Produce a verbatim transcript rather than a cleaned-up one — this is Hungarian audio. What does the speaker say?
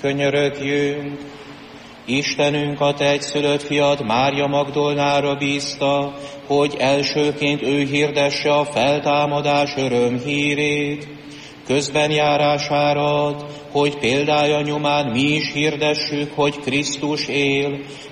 könyörögjünk. Istenünk a te egyszülött fiad Mária Magdolnára bízta, hogy elsőként ő hirdesse a feltámadás örömhírét. Közben járására ad, hogy példája nyomán mi is hirdessük, hogy Krisztus él,